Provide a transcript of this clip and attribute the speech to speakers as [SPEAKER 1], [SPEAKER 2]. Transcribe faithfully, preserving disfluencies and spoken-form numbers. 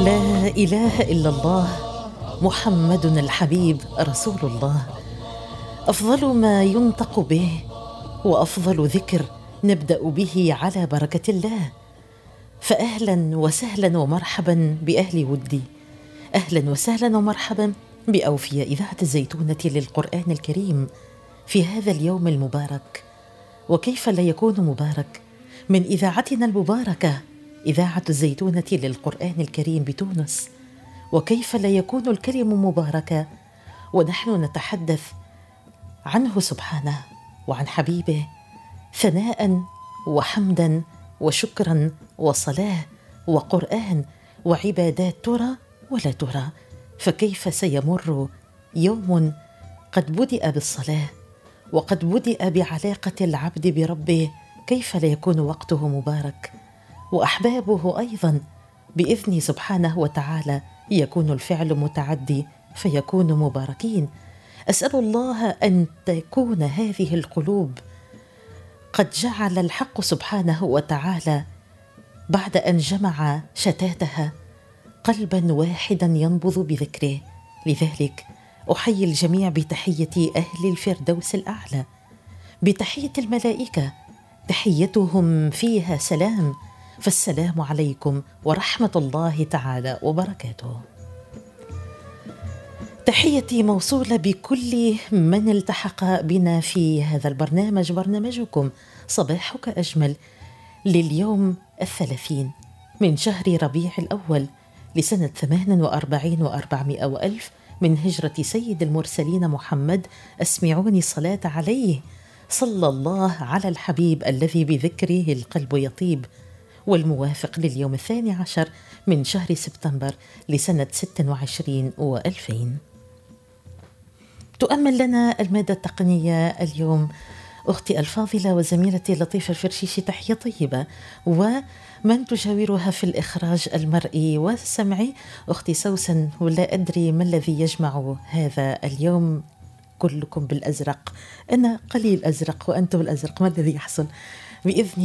[SPEAKER 1] لا إله إلا الله محمد الحبيب رسول الله. أفضل ما ينطق به وأفضل ذكر نبدأ به على بركة الله. فأهلا وسهلا ومرحبا بأهل ودي، أهلا وسهلا ومرحبا بأوفياء إذاعة الزيتونة للقرآن الكريم في هذا اليوم المبارك. وكيف لا يكون مبارك من إذاعتنا المباركة إذاعة الزيتونة للقرآن الكريم بتونس؟ وكيف لا يكون الكلم مباركا ونحن نتحدث عنه سبحانه وعن حبيبه ثناء وحمدا وشكرا وصلاة وقرآن وعبادات ترى ولا ترى. فكيف سيمر يوم قد بدأ بالصلاة وقد بدأ بعلاقة العبد بربه؟ كيف لا يكون وقته مبارك؟ وأحبابه أيضا بإذن سبحانه وتعالى يكون الفعل متعدي فيكون مباركين. أسأل الله أن تكون هذه القلوب قد جعل الحق سبحانه وتعالى بعد أن جمع شتاتها قلبا واحدا ينبض بذكره. لذلك أحيي الجميع بتحية أهل الفردوس الأعلى، بتحية الملائكة، تحيتهم فيها سلام، فالسلام عليكم ورحمة الله تعالى وبركاته. تحيتي موصولة بكل من التحق بنا في هذا البرنامج، برنامجكم صباحك أجمل، لليوم الثلاثين من شهر ربيع الأول لسنة ثمان وأربعين وأربعمائة وألف من هجرة سيد المرسلين محمد. أسمعوني الصلاة عليه، صلى الله على الحبيب الذي بذكره القلب يطيب، والموافق لليوم الثاني عشر من شهر سبتمبر لسنة ست وعشرين وألفين. تؤمن لنا المادة التقنية اليوم أختي الفاضلة وزميلتي لطيفة الفرشيشي، تحية طيبة، ومن تجاورها في الإخراج المرئي والسمعي أختي سوسن. ولا أدري ما الذي يجمع هذا اليوم كلكم بالأزرق، أنا قليل أزرق وأنتم الأزرق، ما الذي يحصل؟ بإذن